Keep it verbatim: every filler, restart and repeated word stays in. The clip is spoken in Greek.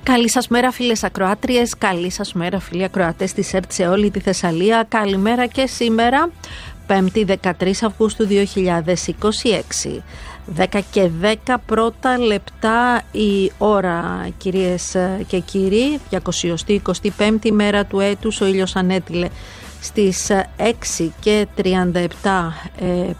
Καλή σας μέρα φίλες ακροάτριες, καλή σας μέρα φίλοι ακροατές της ΕΡΤ σε όλη τη Θεσσαλία. Καλημέρα και σήμερα, πέμπτη δεκατρείς Αυγούστου δύο χιλιάδες είκοσι έξι. δέκα και δέκα πρώτα λεπτά η ώρα, κυρίες και κύριοι, διακοσιοστή εικοστή πέμπτη μέρα του έτους. Ο ήλιος ανέτειλε στις έξι και τριάντα επτά ε,